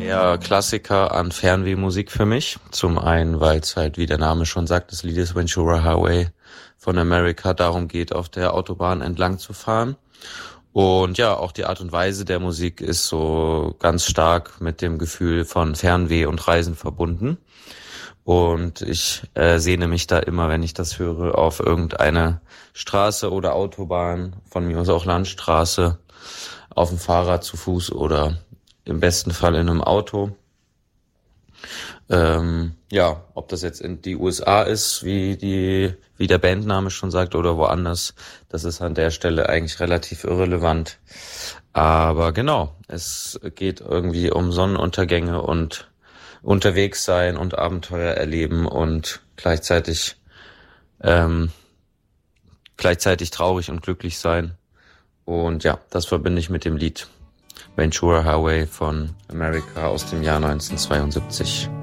eher Klassiker an Fernwehmusik für mich. Zum einen, weil es halt, wie der Name schon sagt, das Lied ist Ventura Highway von America, darum geht, auf der Autobahn entlang zu fahren. Und ja, auch die Art und Weise der Musik ist so ganz stark mit dem Gefühl von Fernweh und Reisen verbunden. Und ich sehne mich da immer, wenn ich das höre, auf irgendeine Straße oder Autobahn, von mir aus auch Landstraße, auf dem Fahrrad, zu Fuß oder im besten Fall in einem Auto. Ja, ob das jetzt in die USA ist, wie der Bandname schon sagt, oder woanders, das ist an der Stelle eigentlich relativ irrelevant. Aber genau, es geht irgendwie um Sonnenuntergänge und unterwegs sein und Abenteuer erleben und gleichzeitig traurig und glücklich sein. Und ja, das verbinde ich mit dem Lied Ventura Highway von America aus dem Jahr 1972.